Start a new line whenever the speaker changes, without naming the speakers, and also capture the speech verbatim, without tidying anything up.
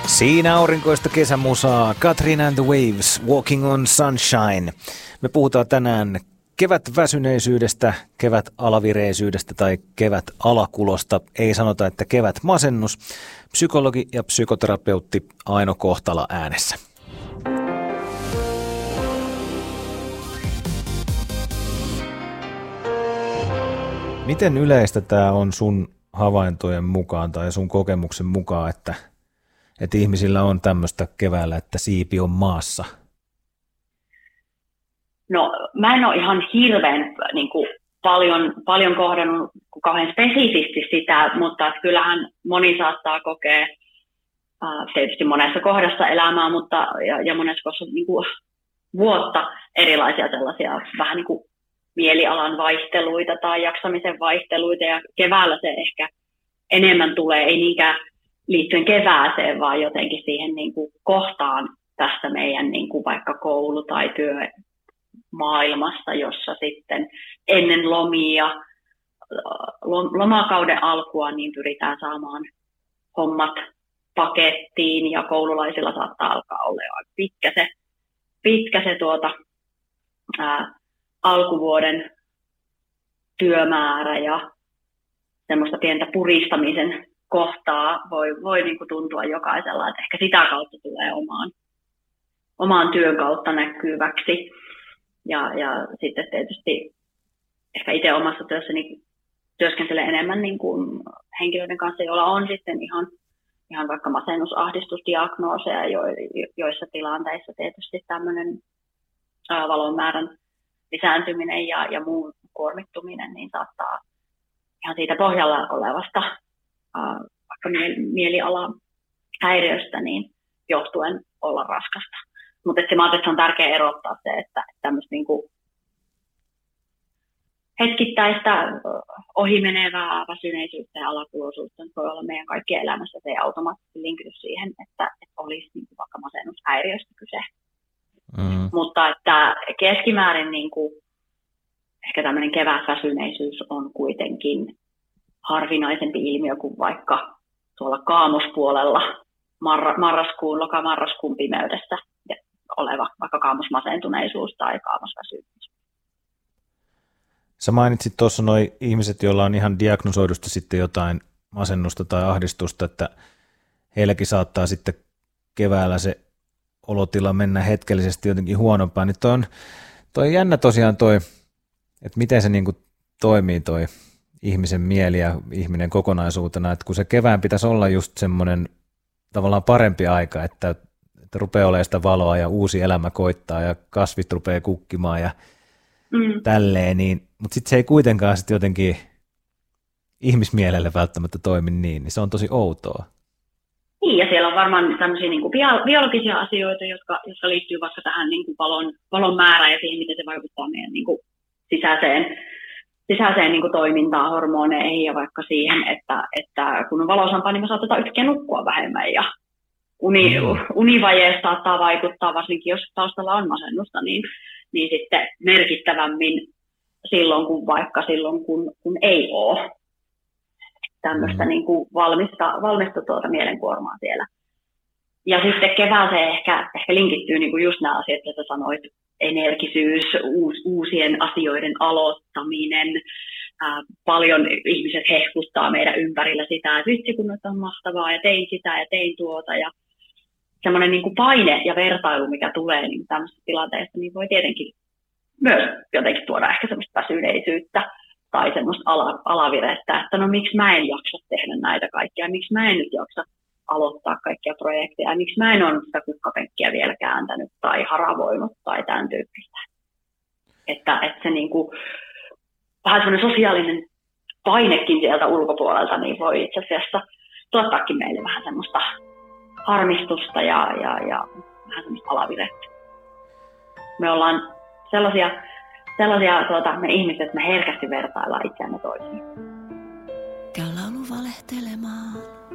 Siinä aurinkoista kesämusaa, Katrina and the Waves, Walking on Sunshine. Me puhutaan tänään kevätväsyneisyydestä, kevätalavireisyydestä tai kevätalakulosta. Ei sanota, että kevätmasennus. Psykologi ja psykoterapeutti Aino Kohtala äänessä. Miten yleistä tämä on sun havaintojen mukaan tai sun kokemuksen mukaan, että että ihmisillä on tämmöistä keväällä, että siipi on maassa?
No mä en ole ihan hirveän niin kuin, paljon, paljon kohdannut kauhean spesifisti sitä, mutta kyllähän moni saattaa kokea äh, tietysti monessa kohdassa elämää mutta, ja, ja monessa kohdassa niin kuin, vuotta erilaisia sellaisia vähän niin kuin mielialan vaihteluita tai jaksamisen vaihteluita ja keväällä se ehkä enemmän tulee, ei niinkään liittyen kevääseen, vaan jotenkin siihen niin kuin kohtaan tässä meidän niin kuin vaikka koulu- tai työmaailmassa, jossa sitten ennen lomia, lomakauden alkua, niin pyritään saamaan hommat pakettiin ja koululaisilla saattaa alkaa olla jo aika pitkä se, pitkä se tuota, ää, alkuvuoden työmäärä ja semmoista pientä puristamisen kohtaa voi, voi niin kuin tuntua jokaisella, että ehkä sitä kautta tulee omaan, omaan työn kautta näkyväksi. Ja, ja sitten tietysti ehkä itse omassa työssäni työskentelen enemmän niin kuin henkilöiden kanssa, joilla on sitten ihan, ihan vaikka masennusahdistusdiagnooseja, jo, joissa tilanteissa tietysti tämmöinen ää, valon määrän lisääntyminen ja, ja muu kuormittuminen niin saattaa ihan siitä pohjalla olevasta vaikka mielialan häiriöstä niin johtuen olla raskasta. Mutta se, että se on tärkeää erottaa se, että tämmöistä niinku hetkittäistä ohimenevää väsyneisyyttä ja alakuloisuutta voi olla meidän kaikkien elämässä, se ei automaattisesti linkity siihen, että, että olisi niinku vaikka masennushäiriöstä kyse. Mm. Mutta että keskimäärin niinku, ehkä tämmöinen kevätväsyneisyys on kuitenkin harvinaisempi ilmiö kuin vaikka tuolla kaamospuolella marra, marraskuun, lokamarraskuun pimeydessä oleva vaikka kaamosmasentuneisuus tai kaamosväsyneisyys.
Sä mainitsit tuossa nuo ihmiset, joilla on ihan diagnosoidusta sitten jotain masennusta tai ahdistusta, että heilläkin saattaa sitten keväällä se olotila mennä hetkellisesti jotenkin huonompaan. Niin toi on, toi on jännä tosiaan toi, että miten se niinku toimii toi ihmisen mieli ja ihminen kokonaisuutena, että kun se kevään pitäisi olla just semmoinen tavallaan parempi aika, että, että rupeaa olemaan sitä valoa ja uusi elämä koittaa ja kasvit rupeaa kukkimaan ja mm. tälleen, niin, mutta sitten se ei kuitenkaan sitten jotenkin ihmismielelle välttämättä toimi niin, niin se on tosi outoa.
Niin, ja siellä on varmaan tämmöisiä niin kuin biologisia asioita, jotka, jotka liittyy vaikka tähän niin kuin valon, valon määrään ja siihen, miten se vaikuttaa meidän niin kuin sisäiseen sisäiseen niin kuin toimintaan, hormoneihin ja vaikka siihen, että, että kun on valoisampaa, niin me saatetaan yhtäkkiä nukkua vähemmän ja uni, mm. univaje saattaa vaikuttaa, varsinkin jos taustalla on masennusta, niin, niin sitten merkittävämmin silloin, kun vaikka silloin, kun, kun ei ole tämmöistä mm. niin kuin valmista, valmista tuota mielenkuormaa siellä. Ja sitten kevääseen ehkä, ehkä linkittyy niin kuin just nämä asiat, joita sanoit, energisyys, uus, uusien asioiden aloittaminen. Ää, paljon ihmiset hehkuttaa meidän ympärillä sitä, että vitsi kun nyt on mahtavaa ja tein sitä ja tein tuota. Ja semmoinen niin kuin paine ja vertailu, mikä tulee niin tämmöisessä tilanteessa, niin voi tietenkin myös jotenkin tuoda ehkä semmoista väsyneisyyttä tai semmoista ala, alavirettä, että no miksi mä en jaksa tehdä näitä kaikkia, miksi mä en nyt jaksa aloittaa kaikkia projekteja, miksi mä en ole sitä kukkapenkkiä vielä kääntänyt tai haravoinut tai tämän tyyppistä. Että, että se niin kuin, vähän semmoinen sosiaalinen painekin sieltä ulkopuolelta niin voi itse asiassa tuottaakin meille vähän semmoista harmistusta ja, ja, ja vähän semmoista alavirettä. Me ollaan sellaisia, sellaisia tuota, me ihmiset, että me herkästi vertaillaan itseämme toisiin.
Käy laulu valehtelemaan.